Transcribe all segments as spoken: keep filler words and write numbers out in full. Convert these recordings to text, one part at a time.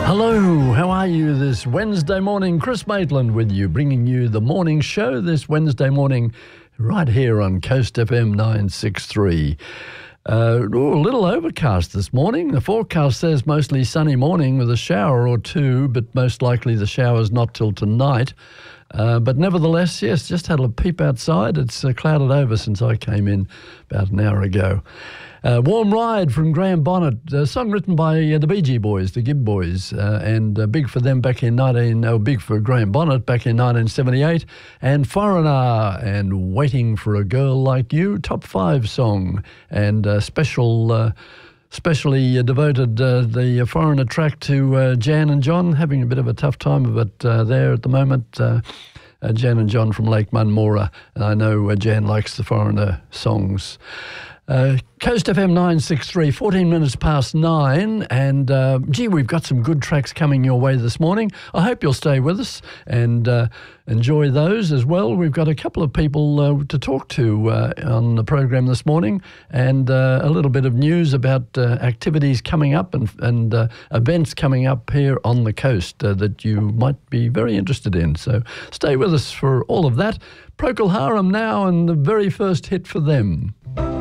Hello, how are you this Wednesday morning? Chris Maitland with you, bringing you the morning show this Wednesday morning right here on Coast F M nine sixty-three. Uh, oh, a little overcast this morning. The forecast says mostly sunny morning with a shower or two, but most likely the shower's not till tonight. Uh, but nevertheless, yes, just had a peep outside. It's uh, clouded over since I came in about an hour ago. Uh, Warm Ride from Graham Bonnet, a song written by uh, the Bee Gee Boys, the Gibb Boys, uh, and uh, big for them back in nineteen, oh, big for Graham Bonnet back in nineteen seventy-eight, and Foreigner and Waiting for a Girl Like You, top five song, and uh, special, uh, specially uh, devoted uh, the Foreigner track to uh, Jan and John, having a bit of a tough time of it uh, there at the moment. Uh, uh, Jan and John from Lake Munmora, and I know uh, Jan likes the Foreigner songs. Uh, Coast F M nine sixty-three, fourteen minutes past nine, and uh, gee, we've got some good tracks coming your way this morning. I hope you'll stay with us and uh, enjoy those as well. We've got a couple of people uh, to talk to uh, on the program this morning, and uh, a little bit of news about uh, activities coming up and, and uh, events coming up here on the coast uh, that you might be very interested in. So stay with us for all of that. Procol Harum now, and the very first hit for them.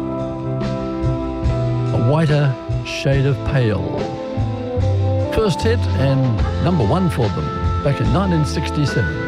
A Whiter Shade of Pale. First hit and number one for them back in nineteen sixty-seven.